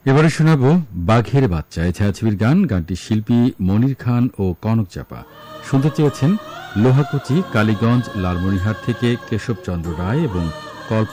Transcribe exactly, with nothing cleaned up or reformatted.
এবারে শোনাব বাঘের বাচ্চা ছায়াছবির গান। গানটি শিল্পী মনির খান ও কনক চাপা। শুনতে চেয়েছেন লোহাকুচি, কালীগঞ্জ, লালমনিরহাট থেকে কেশবচন্দ্র রায় এবং